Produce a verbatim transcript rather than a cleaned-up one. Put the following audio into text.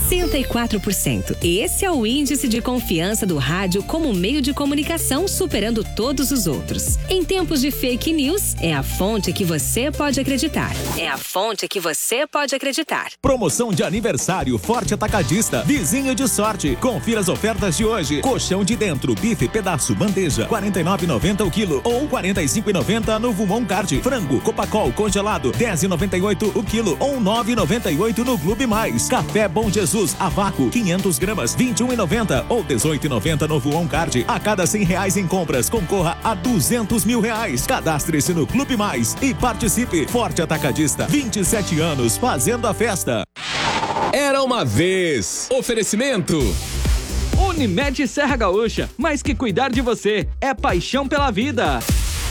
sessenta e quatro por cento. Esse é o índice de confiança do rádio como meio de comunicação, superando todos os outros. Em tempos de fake news, é a fonte que você pode acreditar. É a fonte que você pode acreditar. Promoção de aniversário Forte Atacadista, vizinho de sorte. Confira as ofertas de hoje. Colchão de dentro, bife, pedaço, bandeja, quarenta e nove reais e noventa centavos o quilo ou quarenta e cinco reais e noventa centavos no Vumon Card. Frango, Copacol congelado, dez reais e noventa e oito centavos o quilo ou nove reais e noventa e oito centavos no Clube Mais. Café Bom Jesus, a vácuo, quinhentas gramas, vinte e um reais e noventa centavos ou dezoito reais e noventa centavos no Vumon Card. A cada cem reais em compras, concorra a duzentos mil reais. Cadastre-se no Clube Mais e participe. Forte Atacadista, vinte e sete anos fazendo a festa. Era uma vez. Oferecimento Unimed Serra Gaúcha, mais que cuidar de você, é paixão pela vida.